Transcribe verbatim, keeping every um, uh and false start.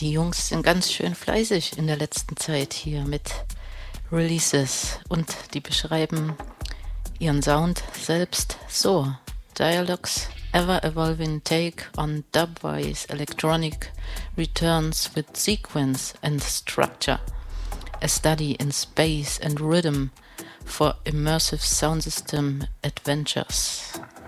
die Jungs sind ganz schön fleißig in der letzten Zeit hier mit Releases und die beschreiben ihren Sound selbst so. Dialogues, ever-evolving take on dubwise electronic returns with sequence and structure. A study in space and rhythm for immersive sound system adventures.